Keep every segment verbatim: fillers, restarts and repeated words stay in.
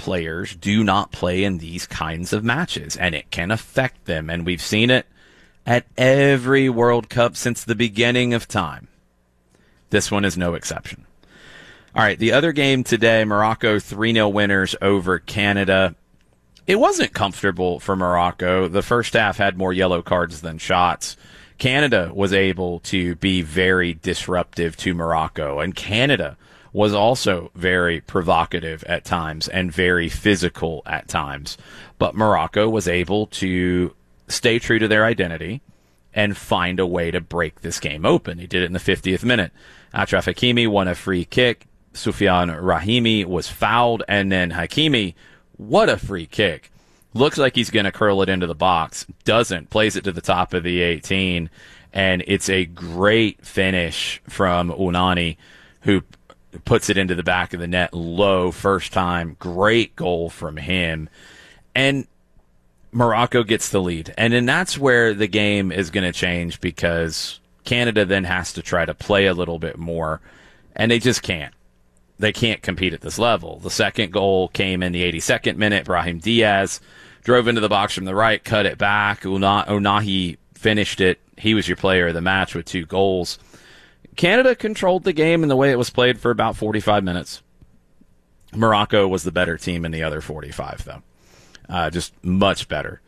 players do not play in these kinds of matches, and it can affect them. And we've seen it at every World Cup since the beginning of time. This one is no exception. All right, the other game today, Morocco three nil winners over Canada. It wasn't comfortable for Morocco. The first half had more yellow cards than shots. Canada was able to be very disruptive to Morocco, and Canada was also very provocative at times and very physical at times. But Morocco was able to stay true to their identity and find a way to break this game open. He did it in the fiftieth minute. Achraf Hakimi won a free kick. Soufiane Rahimi was fouled, and then Hakimi, what a free kick. Looks like he's going to curl it into the box. Doesn't. Plays it to the top of the eighteen, and it's a great finish from Unani, who puts it into the back of the net low first time. Great goal from him. And Morocco gets the lead. And then that's where the game is going to change, because Canada then has to try to play a little bit more, and they just can't. They can't compete at this level. The second goal came in the eighty-second minute. Brahim Diaz drove into the box from the right, cut it back. Una- Unahi finished it. He was your player of the match with two goals. Canada controlled the game in the way it was played for about forty-five minutes. Morocco was the better team in the other forty-five, though. Uh, just much better.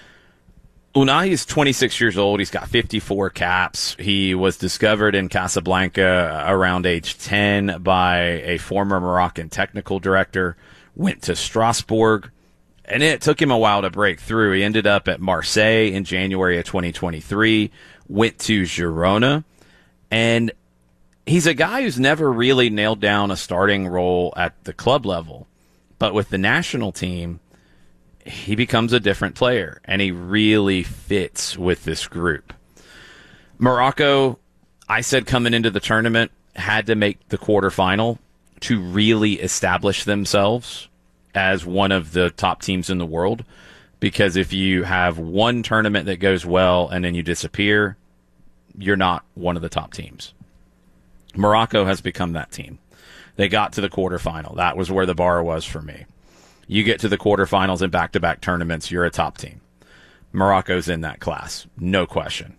Unai is twenty-six years old. He's got fifty-four caps. He was discovered in Casablanca around age ten by a former Moroccan technical director, went to Strasbourg, and it took him a while to break through. He ended up at Marseille in January of twenty twenty-three, went to Girona, and he's a guy who's never really nailed down a starting role at the club level. But with the national team, he becomes a different player, and he really fits with this group. Morocco, I said coming into the tournament, had to make the quarterfinal to really establish themselves as one of the top teams in the world, because if you have one tournament that goes well and then you disappear, you're not one of the top teams. Morocco has become that team. They got to the quarterfinal. That was where the bar was for me. You get to the quarterfinals in back-to-back tournaments, you're a top team. Morocco's in that class, no question.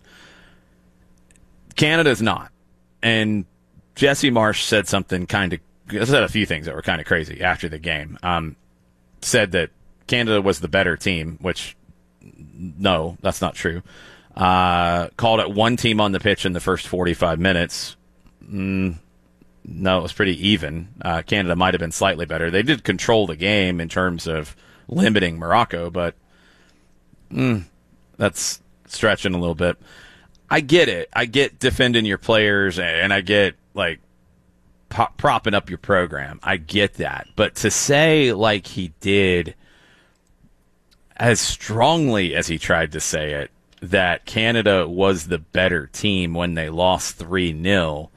Canada's not. And Jesse Marsch said something kind of, said a few things that were kind of crazy after the game. Um, said that Canada was the better team, which, no, that's not true. Uh, called it one team on the pitch in the first forty-five minutes. Mm, No, it was pretty even. Uh, Canada might have been slightly better. They did control the game in terms of limiting Morocco, but mm, that's stretching a little bit. I get it. I get defending your players, and I get, like, pop- propping up your program. I get that. But to say, like he did, as strongly as he tried to say it, that Canada was the better team when they lost three nil,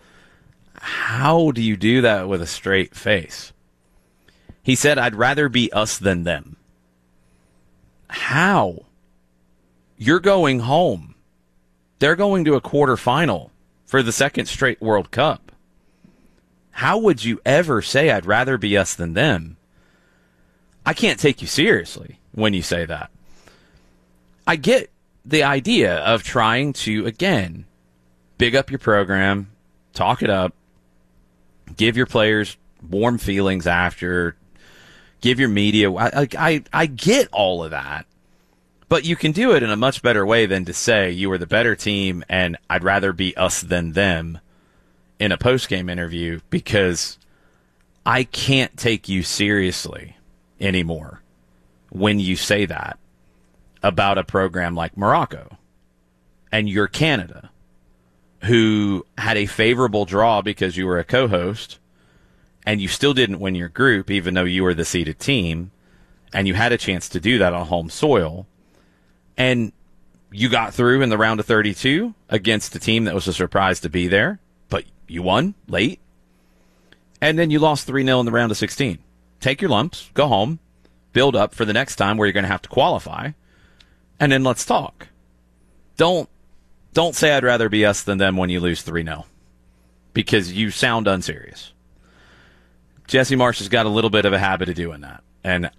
how do you do that with a straight face? He said, I'd rather be us than them. How? You're going home. They're going to a quarterfinal for the second straight World Cup. How would you ever say I'd rather be us than them? I can't take you seriously when you say that. I get the idea of trying to, again, big up your program, talk it up, give your players warm feelings after, give your media. I, I, I get all of that, but you can do it in a much better way than to say you were the better team and I'd rather be us than them in a post-game interview, because I can't take you seriously anymore when you say that about a program like Morocco and you're Canada, who had a favorable draw because you were a co-host, and you still didn't win your group, even though you were the seeded team, and you had a chance to do that on home soil, and you got through in the round of thirty-two against a team that was a surprise to be there, but you won late, and then you lost three nil in the round of sixteen. Take your lumps, go home, build up for the next time where you're going to have to qualify, and then let's talk. Don't Don't say I'd rather be us than them when you lose three nil, because you sound unserious. Jesse Marsch has got a little bit of a habit of doing that, and